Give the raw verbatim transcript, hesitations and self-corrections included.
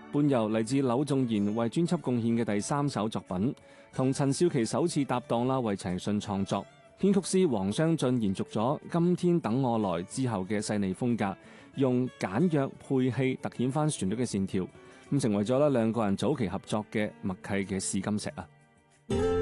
伴遊嚟自柳仲賢為專輯貢獻嘅第三首作品，同陳少琪首次搭檔啦，為陳奕迅創作。編曲師黃雙進延續咗今天等我來之後嘅細膩風格，用簡約配器突顯翻旋律嘅線條，咁成為咗咧兩個人早期合作嘅默契嘅試金石啊！